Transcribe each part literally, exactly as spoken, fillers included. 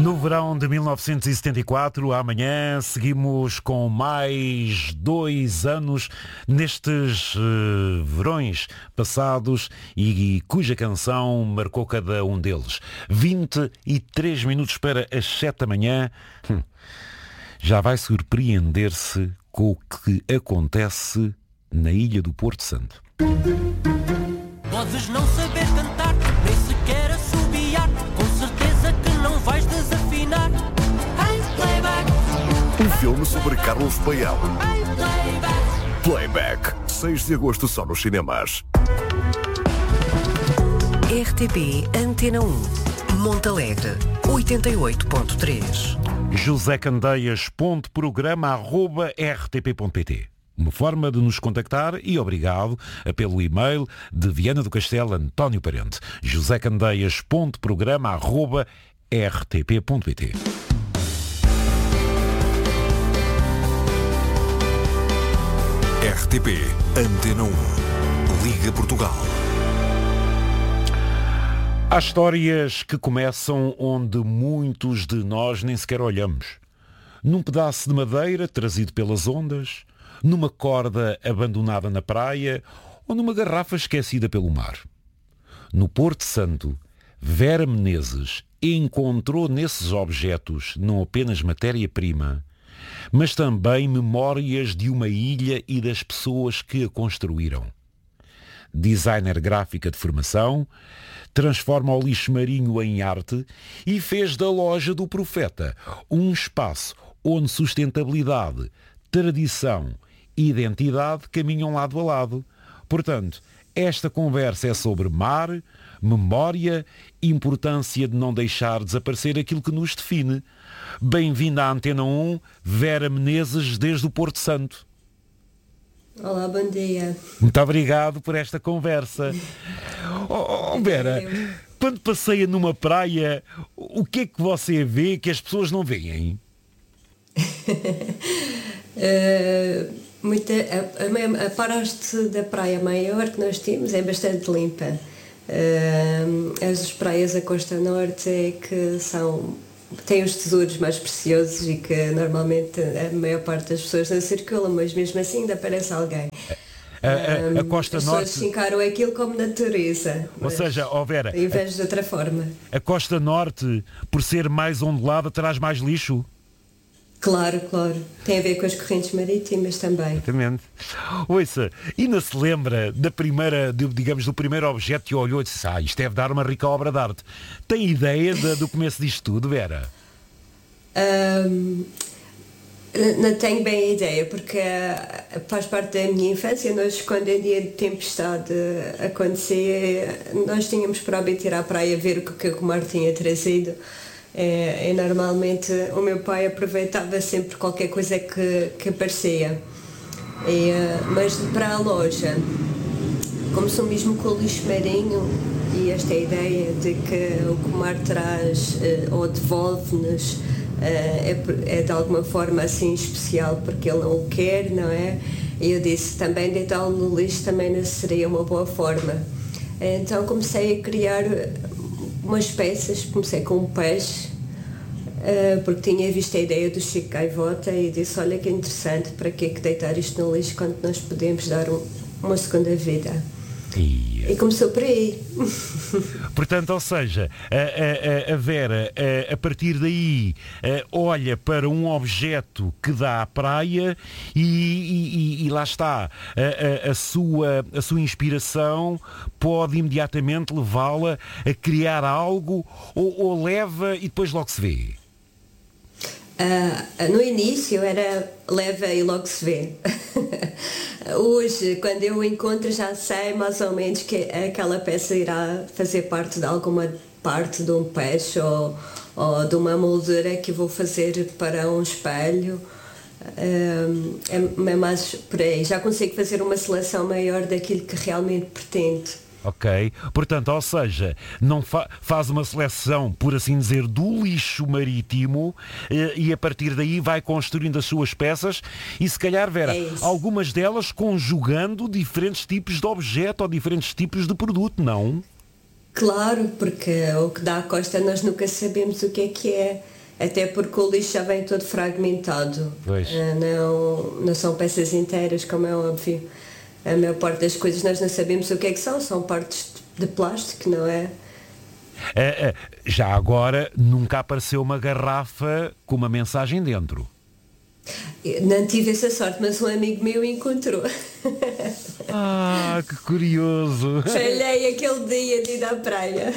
No verão de mil novecentos e setenta e quatro, amanhã, seguimos com mais dois anos nestes uh, verões passados e, e cuja canção marcou cada um deles. vinte e três minutos para as sete da manhã. Hum, já vai surpreender-se com o que acontece na ilha do Porto Santo. Podes não saber cantar, nem sequer assobiar, com certeza que não vais desafinar. Em playback. Um filme sobre Carlos Paião. Em playback. Playback, seis de agosto só nos cinemas. R T P Antena um, Montalegre, oitenta e oito ponto três. josé candeias ponto programa arroba r t p ponto p t. Uma forma de nos contactar e obrigado pelo e-mail de Viana do Castelo António Parente. josé candeias ponto programa arroba r t p ponto p t. R T P Antena um, Liga Portugal. Há histórias que começam onde muitos de nós nem sequer olhamos. Num pedaço de madeira trazido pelas ondas, numa corda abandonada na praia ou numa garrafa esquecida pelo mar. No Porto Santo, Vera Menezes encontrou nesses objetos não apenas matéria-prima, mas também memórias de uma ilha e das pessoas que a construíram. Designer gráfica de formação, transforma o lixo marinho em arte e fez da Loja do Profeta um espaço onde sustentabilidade, tradição e identidade caminham lado a lado. Portanto, esta conversa é sobre mar, memória, importância de não deixar desaparecer aquilo que nos define. Bem-vinda à Antena um, Vera Menezes, desde o Porto Santo. Olá, bom dia. Muito obrigado por esta conversa. Oh, oh, Vera, quando passeia numa praia, o que é que você vê que as pessoas não veem? uh, muita, a, a, a parte da praia maior que nós temos é bastante limpa. Uh, as praias da Costa Norte é que são, têm os tesouros mais preciosos e que normalmente a maior parte das pessoas não circulam, mas mesmo assim ainda aparece alguém. A, a, a Costa As Norte... pessoas encaram aquilo como natureza. Ou seja, ó Vera... Em vez de outra forma. A Costa Norte, por ser mais ondulada, traz mais lixo? Claro, claro. Tem a ver com as correntes marítimas também. Exatamente. Ouça, ainda se lembra da primeira, digamos, do primeiro objeto que olhou e disse, ah, isto deve dar uma rica obra de arte. Tem ideia de, do começo disto tudo, Vera? Um, não tenho bem a ideia, porque uh, faz parte da minha infância. Nós, quando em dia de tempestade acontecia, nós tínhamos para obter à praia ver o que o mar tinha trazido. É, é, normalmente o meu pai aproveitava sempre qualquer coisa que, que aparecia. E, uh, mas para a loja, começou mesmo com o lixo marinho e esta ideia de que o que o mar traz uh, ou devolve-nos uh, é, é de alguma forma assim especial porque ele não o quer, não é? E eu disse, também deitá-lo no lixo também não seria uma boa forma. Então comecei a criar umas peças, comecei com um peixe, uh, porque tinha visto a ideia do Chico Gaivota e disse, olha que interessante, para que é que deitar isto no lixo quando nós podemos dar um, uma segunda vida? E, e começou por aí. Portanto, ou seja, a, a, a Vera, a, a partir daí, a, olha para um objeto que dá à praia e, e, e lá está, a, a, a, sua, a sua inspiração pode imediatamente levá-la a criar algo ou, ou leva e depois logo se vê? Uh, no início era leva e logo se vê. Hoje, quando eu o encontro, já sei mais ou menos que aquela peça irá fazer parte de alguma parte de um peixe ou, ou de uma moldura que vou fazer para um espelho. Uh, é mais por aí. Já consigo fazer uma seleção maior daquilo que realmente pretendo. Ok, portanto, ou seja, não fa- faz uma seleção, por assim dizer, do lixo marítimo e, e a partir daí vai construindo as suas peças e se calhar, Vera, é algumas delas conjugando diferentes tipos de objeto ou diferentes tipos de produto, não? Claro, porque o que dá à costa nós nunca sabemos o que é que é. Até porque o lixo já vem todo fragmentado. Pois. Uh, não, não são peças inteiras, como é óbvio. A maior parte das coisas nós não sabemos o que é que são. São partes de plástico, não é? Uh, uh, já agora, nunca apareceu uma garrafa com uma mensagem dentro? Eu não tive essa sorte, mas um amigo meu encontrou. Ah, que curioso! Falhei aquele dia de ir à praia.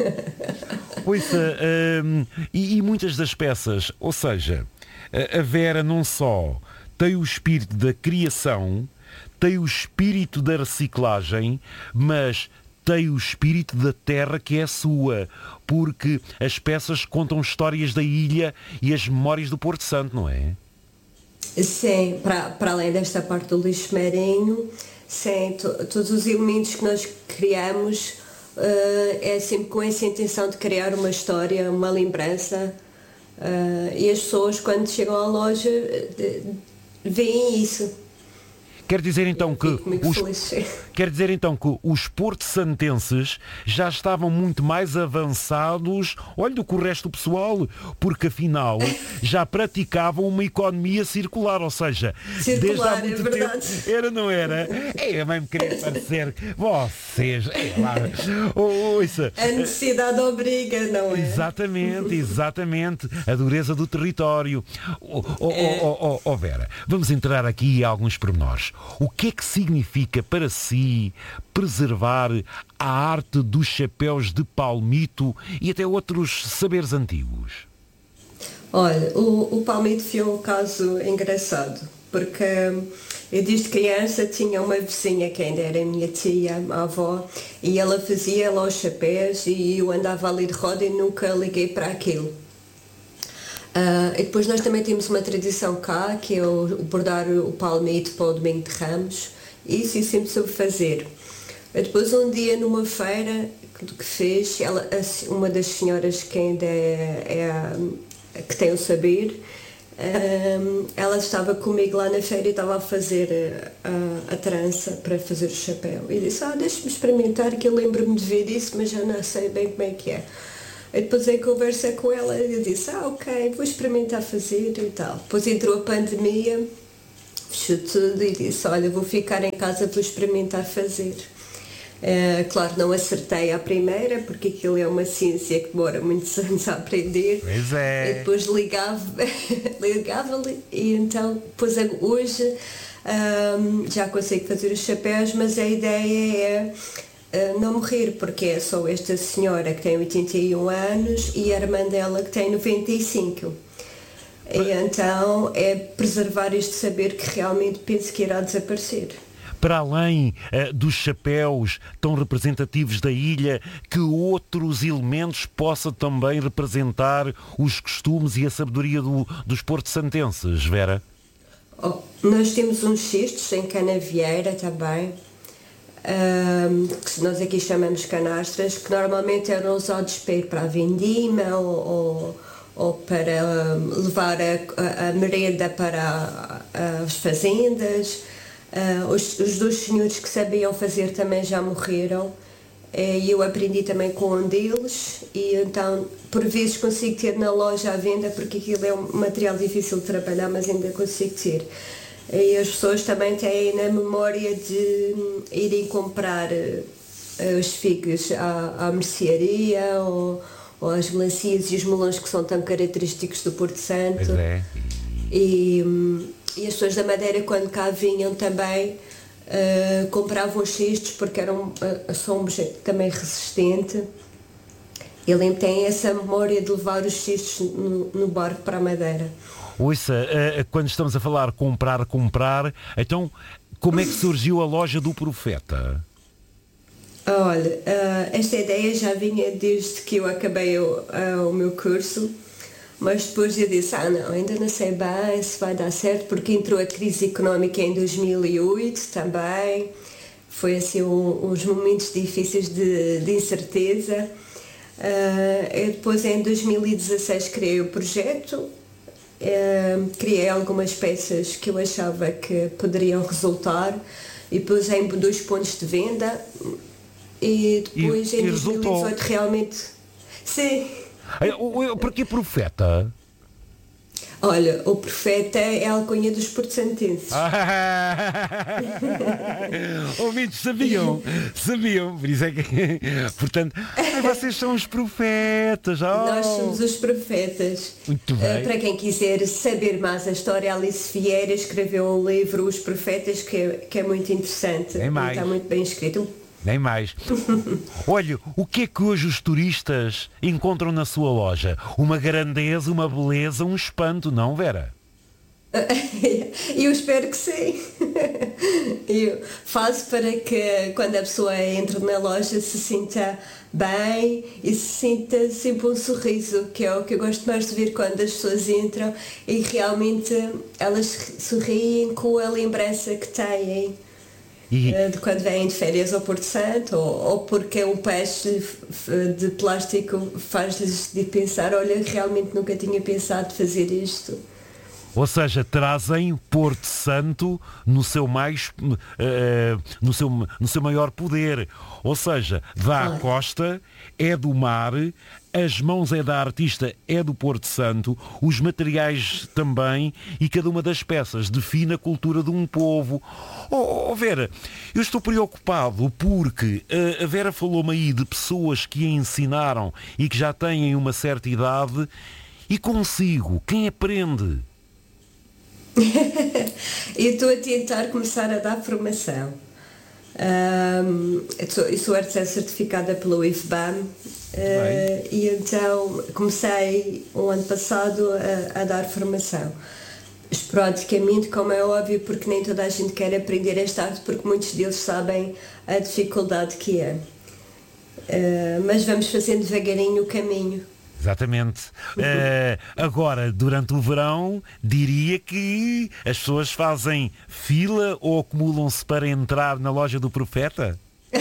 Ouça, hum, e, e muitas das peças, ou seja, a, a Vera não só tem o espírito da criação, tem o espírito da reciclagem, mas tem o espírito da terra que é sua, porque as peças contam histórias da ilha e as memórias do Porto Santo, não é? Sim, para, para além desta parte do lixo marinho, sim, to, todos os elementos que nós criamos uh, é sempre com essa intenção de criar uma história, uma lembrança, uh, e as pessoas quando chegam à loja uh, veem isso. Quer dizer então que os, quer dizer então que os porto-santenses já estavam muito mais avançados, olha, do que o resto do pessoal, porque afinal já praticavam uma economia circular, ou seja, circular, desde há muito é verdade. tempo, era, não era? É, mesmo querer parecer vocês, é lá, ouça. A necessidade obriga, não é? Exatamente, exatamente, a dureza do território. Oh, oh, É. oh, oh, oh, Vera, vamos entrar aqui a alguns pormenores. O que é que significa para si preservar a arte dos chapéus de palmito e até outros saberes antigos? Olha, o, o palmito foi um caso engraçado, porque hum, eu desde criança tinha uma vizinha que ainda era minha tia, a avó, e ela fazia lá os chapéus e eu andava ali de roda e nunca liguei para aquilo. Uh, e depois nós também temos uma tradição cá, que é o bordar o palmito para o Domingo de Ramos. Isso eu sempre soube fazer. E depois um dia numa feira que fez, ela, uma das senhoras que ainda é, é a, que tem o saber, um, ela estava comigo lá na feira e estava a fazer a, a trança para fazer o chapéu. E disse, ah, deixa-me experimentar, que eu lembro-me de ver isso, mas já não sei bem como é que é. E depois em conversa com ela eu disse, ah ok, vou experimentar fazer e tal. Depois entrou a pandemia, fechou tudo e disse, olha, vou ficar em casa, vou experimentar fazer. Uh, claro, não acertei à primeira, porque aquilo é uma ciência que demora muitos anos a aprender. Pois é. E depois ligava, ligava-lhe e então, depois hoje um, já consigo fazer os chapéus, mas a ideia é Uh, não morrer, porque é só esta senhora que tem oitenta e um anos e a irmã dela que tem noventa e cinco. E então é preservar este saber que realmente penso que irá desaparecer. Para além uh, dos chapéus tão representativos da ilha, que outros elementos possa também representar os costumes e a sabedoria do, dos porto-santenses, Vera? Oh, nós temos uns cestos em canavieira também. Um, que nós aqui chamamos canastras, que normalmente eram usados para ir para a vindima ou, ou, ou para um, levar a, a, a merenda para a, as fazendas. Uh, os, os dois senhores que sabiam fazer também já morreram e eu aprendi também com um deles e então por vezes consigo ter na loja à venda, porque aquilo é um material difícil de trabalhar, mas ainda consigo ter. E as pessoas também têm na memória de irem comprar uh, os figos à, à mercearia ou, ou as melancias e os melões que são tão característicos do Porto Santo. Pois é. E, um, e as pessoas da Madeira, quando cá vinham também, uh, compravam os cestos porque eram, uh, são um objeto também resistente. Ele tem essa memória de levar os cestos no, no barco para a Madeira. Ouça, quando estamos a falar comprar, comprar, então como é que surgiu a loja do Profeta? Olha, esta ideia já vinha desde que eu acabei o, o meu curso, mas depois eu disse, ah não, ainda não sei bem se vai dar certo, porque entrou a crise económica em dois mil e oito também, foi assim um, uns momentos difíceis de, de incerteza. Eu depois em dois mil e dezasseis criei o projeto. Uh, criei algumas peças que eu achava que poderiam resultar e pus em dois pontos de venda e depois E- em e dois mil e dezoito resultou. realmente. Sim. Ai, o- o- Porquê profeta? Olha, o profeta é a alcunha dos porto-santenses. Ouvintes sabiam, sabiam, por isso é que, portanto, ai, vocês são os profetas. Oh. Nós somos os profetas. Muito Uh, bem. para quem quiser saber mais a história, Alice Vieira escreveu um livro, Os Profetas, que é, que é muito interessante. Nem E mais. está muito bem escrito. Nem mais. Olha, o que é que hoje os turistas encontram na sua loja? Uma grandeza, uma beleza, um espanto, não, Vera? E eu espero que sim. Eu faço para que quando a pessoa entra na loja se sinta bem e se sinta sempre um sorriso, que é o que eu gosto mais de ver quando as pessoas entram e realmente elas sorriem com a lembrança que têm. E, eh, de quando vêm de férias ao Porto Santo, ou, ou porque um peixe f- de plástico faz-lhes de pensar, olha, realmente nunca tinha pensado fazer isto. ou seja, trazem Porto Santo no seu mais, eh, no seu, no seu maior poder. Ou seja, dá à Claro. costa, é do mar, as mãos é da artista, é do Porto Santo, os materiais também, e cada uma das peças define a cultura de um povo. Oh, oh, Vera, eu estou preocupado porque eh, a Vera falou-me aí de pessoas que a ensinaram e que já têm uma certa idade, e consigo, quem aprende? Eu estou a tentar começar a dar formação. Ahm, eu sou, eu sou artesã certificada pelo I F B A M, eh, e então comecei o ano passado a, a dar formação. Esporadicamente, como é óbvio, porque nem toda a gente quer aprender esta arte, porque muitos deles sabem a dificuldade que é. Eh, mas vamos fazendo devagarinho o caminho. Exatamente. Eh, agora, durante o verão, diria que as pessoas fazem fila ou acumulam-se para entrar na loja do Profeta?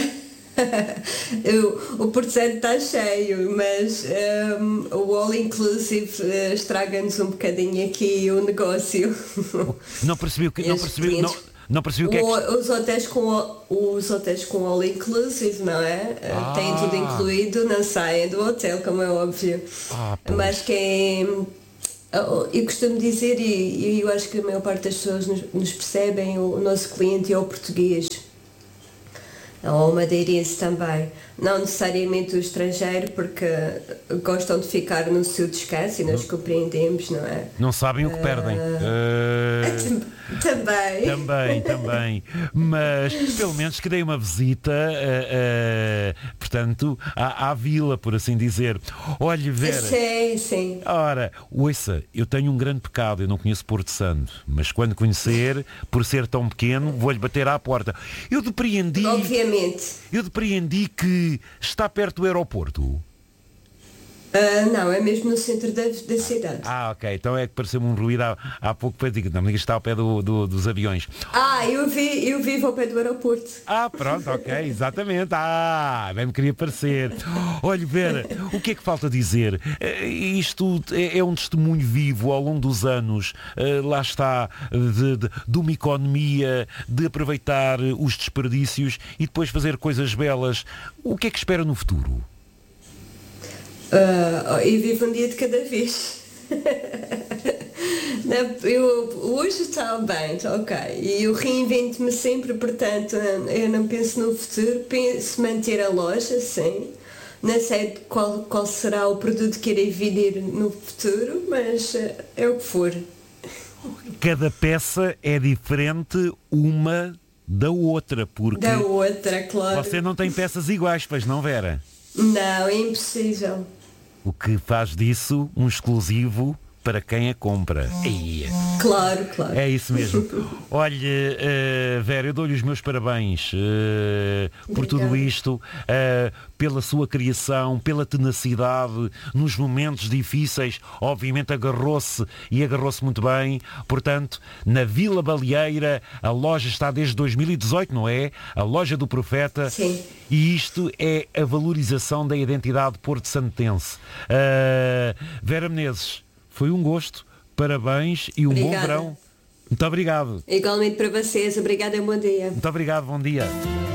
Eu- o Porto Santo está cheio, mas ehm, o All Inclusive eh, estraga-nos um bocadinho aqui o negócio. Não percebi o que, não Estes percebi, não, clientes- não percebi o que é que... O- os, hotéis com, o- os hotéis com All Inclusive, não é? Eh, Ah. Têm tudo incluído, não saem do hotel, como é óbvio. Ah, pois. Mas quem... Eu costumo dizer, e e eu acho que a maior parte das pessoas nos, nos percebem, o, o nosso cliente é o português. Ou o madeirense também. Não necessariamente o estrangeiro, porque gostam de ficar no seu descanso e nós compreendemos, não é? Não sabem o que perdem. Eh, Também. Também, também. Mas pelo menos que dei uma visita, eh, eh, portanto, à, à vila, por assim dizer. Olhe, Vera. Sim, sim. Ora, ouça, eu tenho um grande pecado, eu não conheço Porto Santo, mas quando conhecer, por ser tão pequeno, vou-lhe bater à porta. Eu depreendi, Obviamente. eu depreendi que está perto do aeroporto. Ah, não, é mesmo no centro da, da cidade. Ah, ok, então é que pareceu-me um ruído há, há pouco para dizer, não me digas que está ao pé do, do- dos aviões. Ah, eu, vi, eu vivo ao pé do aeroporto. Ah, pronto, ok, exatamente. Ah, bem me queria parecer. Olha, Vera, o que é que falta dizer? Eh, Isto é é um testemunho vivo ao longo dos anos, eh, lá está, de, de- de uma economia, de aproveitar os desperdícios e depois fazer coisas belas. O que é que espera no futuro? Ah, eu vivo um dia de cada vez. Não, eu, hoje está bem, está ok. E eu reinvento-me sempre, portanto, eu não penso no futuro, penso manter a loja, sim. Não sei qual, qual será o produto que irei vender no futuro, mas eh, é o que for. Cada peça é diferente uma da outra, porque Da outra, claro. você não tem peças iguais, pois não, Vera? Não, é impossível. O que faz disso um exclusivo para quem a compra. Eia. Claro, claro. É isso mesmo. Olha, eh, Vera, eu dou-lhe os meus parabéns eh, por tudo Obrigada. isto, eh, pela sua criação, pela tenacidade nos momentos difíceis. Obviamente agarrou-se e agarrou-se muito bem. Portanto, na Vila Baleeira, a loja está desde dois mil e dezoito, não é? A loja do Profeta. Sim. E isto é a valorização da identidade porto-santense. Eh, Vera Menezes, foi um gosto, parabéns e um bom Obrigada. verão. Muito obrigado. Igualmente para vocês. Obrigada e um bom dia. Muito obrigado, bom dia.